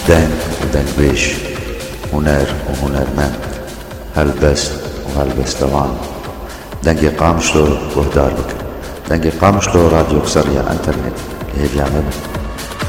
دنگ ودنگبيش، هنر وهنرمند، هلبست وهلبستوان. دنگی قامشلو وهدار بك، دنگی قامشلو راديو قصرية انترنت هي جامد.